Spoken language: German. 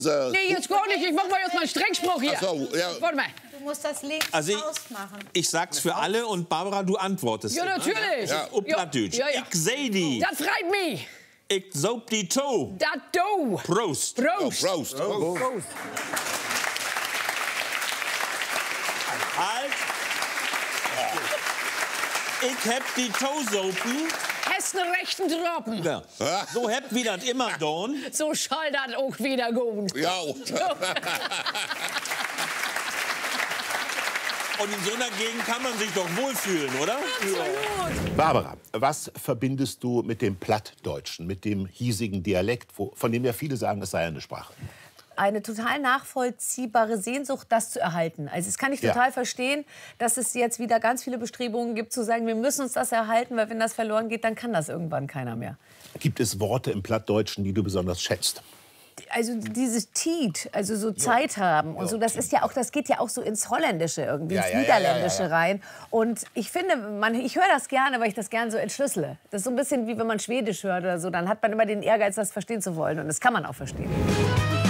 Nee, jetzt gar nicht. Ich mach mal jetzt mal einen Strengspruch hier. Ach so, ja. Warte mal. Du musst das links Also ausmachen. ich sag's für alle und Barbara, du antwortest. Ja, natürlich. Ja. Auf Plattdeutsch. Ja, ja. Ich seh die. Das freut mich. Ich saub die Toe. Das du. Prost. Prost. Prost. Prost. Halt. Ich hab die Toe-Sopen. Hast einen rechten Tropfen. Ja. So habt wie das immer don. So schall das auch wieder gut. Ja. Und in so einer Gegend kann man sich doch wohlfühlen, oder? Absolut. Barbara, was verbindest du mit dem Plattdeutschen, mit dem hiesigen Dialekt, von dem ja viele sagen, es sei eine Sprache? Eine total nachvollziehbare Sehnsucht, das zu erhalten. Also das kann ich total verstehen, dass es jetzt wieder ganz viele Bestrebungen gibt, zu sagen, wir müssen uns das erhalten, weil wenn das verloren geht, dann kann das irgendwann keiner mehr. Gibt es Worte im Plattdeutschen, die du besonders schätzt? Also dieses Tiet, also so Zeit haben und so, das ist ja auch, das geht ja auch so ins Holländische irgendwie, ins Niederländische rein. Und ich finde, ich höre das gerne, weil ich das gerne so entschlüssele. Das ist so ein bisschen wie wenn man Schwedisch hört oder so, dann hat man immer den Ehrgeiz, das verstehen zu wollen und das kann man auch verstehen.